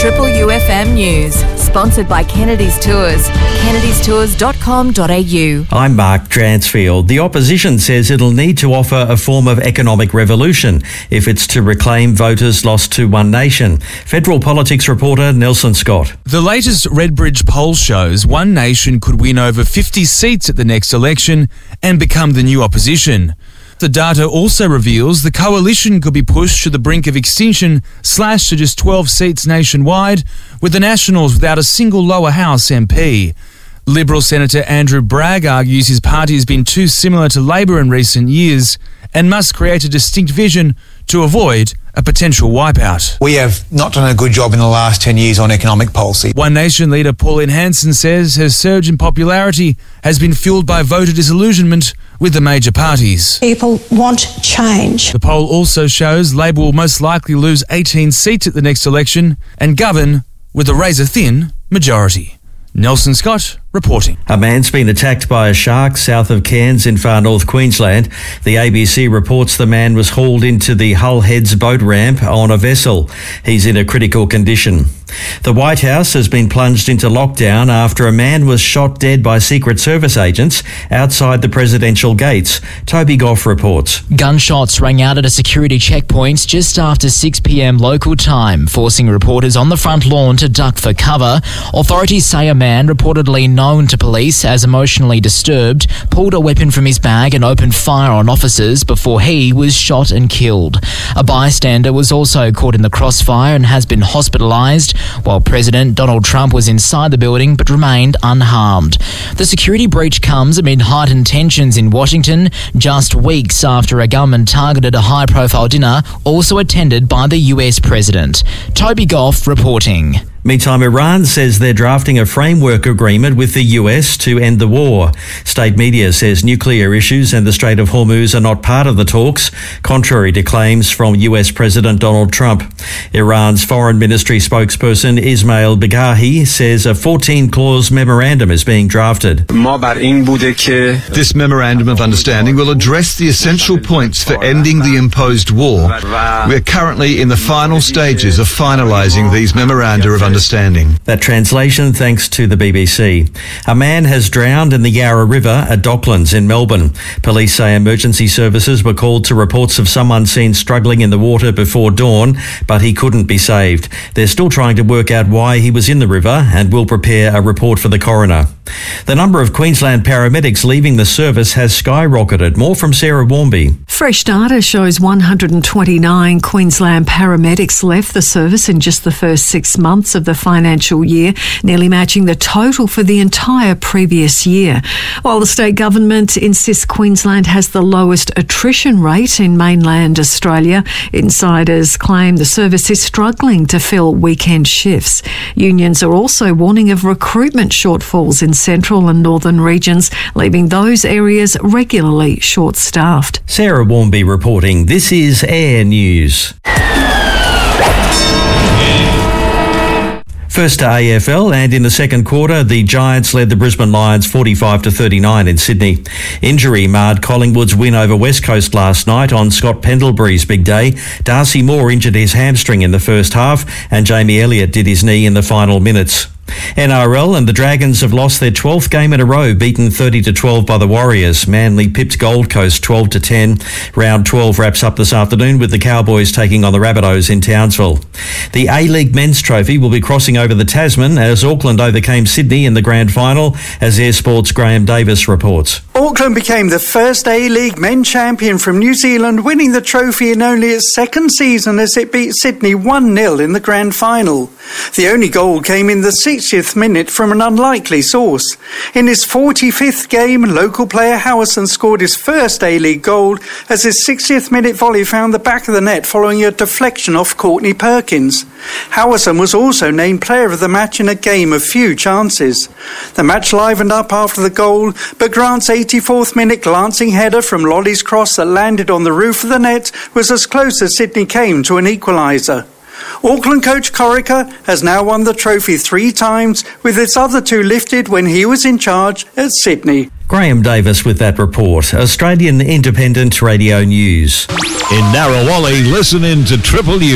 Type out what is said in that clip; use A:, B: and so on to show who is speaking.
A: Triple UFM News, sponsored by Kennedy's Tours, kennedystours.com.au.
B: I'm Mark Dransfield. The opposition says it'll need to offer a form of economic revolution if it's to reclaim voters lost to One Nation. Federal politics reporter Nelson Scott.
C: The latest Redbridge poll shows One Nation could win over 50 seats at the next election and become the new opposition. The data also reveals the coalition could be pushed to the brink of extinction, slashed to just 12 seats nationwide, with the Nationals without a single lower house MP. Liberal Senator Andrew Bragg argues his party has been too similar to Labor in recent years and must create a distinct vision to avoid a potential wipeout.
D: We have not done a good job in the last 10 years on economic policy.
C: One Nation leader Pauline Hanson says her surge in popularity has been fueled by voter disillusionment with the major parties.
E: People want change.
C: The poll also shows Labor will most likely lose 18 seats at the next election and govern with a razor-thin majority. Nelson Scott reporting.
B: A man's been attacked by a shark south of Cairns in far north Queensland. The ABC reports the man was hauled into the Hull Heads boat ramp on a vessel. He's in a critical condition. The White House has been plunged into lockdown after a man was shot dead by Secret Service agents outside the presidential gates. Toby Goff reports.
F: Gunshots rang out at a security checkpoint just after 6 p.m. local time, forcing reporters on the front lawn to duck for cover. Authorities say a man reportedly known to police as emotionally disturbed pulled a weapon from his bag and opened fire on officers before he was shot and killed. A bystander was also caught in the crossfire and has been hospitalised, while President Donald Trump was inside the building but remained unharmed. The security breach comes amid heightened tensions in Washington, just weeks after a gunman targeted a high-profile dinner also attended by the US President. Toby Goff reporting.
B: Meantime, Iran says they're drafting a framework agreement with the US to end the war. State media says nuclear issues and the Strait of Hormuz are not part of the talks, contrary to claims from US President Donald Trump. Iran's Foreign Ministry spokesperson Ismail Baghahi says a 14-clause memorandum is being drafted.
G: This memorandum of understanding will address the essential points for ending the imposed war. We're currently in the final stages of finalising these memoranda of understanding.
B: That translation thanks to the BBC. A man has drowned in the Yarra River at Docklands in Melbourne. Police say emergency services were called to reports of someone seen struggling in the water before dawn, but he couldn't be saved. They're still trying to work out why he was in the river and will prepare a report for the coroner. The number of Queensland paramedics leaving the service has skyrocketed. More from Sarah Warmby.
H: Fresh data shows 129 Queensland paramedics left the service in just the first 6 months of the financial year, nearly matching the total for the entire previous year. While the state government insists Queensland has the lowest attrition rate in mainland Australia, insiders claim the service is struggling to fill weekend shifts. Unions are also warning of recruitment shortfalls in central and northern regions, leaving those areas regularly short-staffed.
B: Sarah Warmby reporting. This is Air News. First to AFL, and in the second quarter, the Giants led the Brisbane Lions 45-39 in Sydney. Injury marred Collingwood's win over West Coast last night on Scott Pendlebury's big day. Darcy Moore injured his hamstring in the first half, and Jamie Elliott did his knee in the final minutes. NRL, and the Dragons have lost their 12th game in a row, beaten 30-12 by the Warriors. Manly pipped Gold Coast 12-10. Round 12 wraps up this afternoon with the Cowboys taking on the Rabbitohs in Townsville. The A-League Men's Trophy will be crossing over the Tasman as Auckland overcame Sydney in the grand final, as Air Sports' Graham Davis reports.
I: Auckland became the first A-League men champion from New Zealand, winning the trophy in only its second season as it beat Sydney 1-0 in the grand final. The only goal came in the 60th minute from an unlikely source. In his 45th game, local player Howison scored his first A-League goal as his 60th minute volley found the back of the net following a deflection off Courtney Perkins. Howison was also named player of the match in a game of few chances. The match livened up after the goal, but Grant's 84th minute glancing header from Lolly's cross that landed on the roof of the net was as close as Sydney came to an equaliser. Auckland coach Corica has now won the trophy 3 times, with its other 2 lifted when he was in charge at Sydney.
B: Graham Davis with that report. Australian Independent Radio News.
J: In Narrawali, listen in to Triple U.